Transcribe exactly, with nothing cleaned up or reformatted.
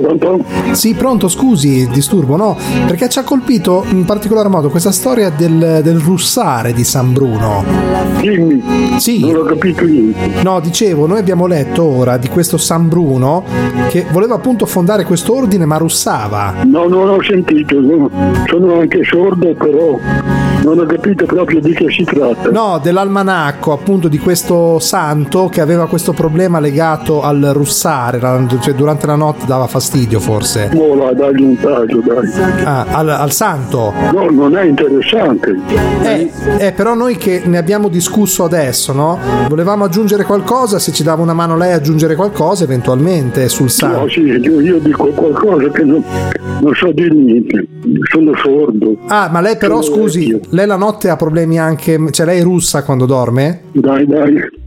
Pronto? Sì, pronto, scusi, disturbo, no? Perché ci ha colpito in particolar modo questa storia del, del russare di San Bruno. Dimmi. Sì. Non ho capito niente. No, dicevo, noi abbiamo letto ora di questo San Bruno che voleva appunto fondare questo ordine ma russava. No, non ho sentito, no. Sono anche sordo, però non ho capito proprio di che si tratta. No, dell'almanacco, appunto, di questo santo che aveva questo problema legato al russare, cioè durante la notte dava fastidio forse. No, va, dagli un taglio, dai. Ah, al, al santo? No, non è interessante. Eh, eh, però noi che ne abbiamo discusso adesso, no? Volevamo aggiungere qualcosa, se ci dava una mano lei a aggiungere qualcosa eventualmente sul santo. No, sì, io, io dico qualcosa che non, non so dire niente, sono sordo. Ah, ma lei però, sono scusi, vecchio. lei la notte ha problemi anche, cioè lei è russa quando dorme? Dai, dai.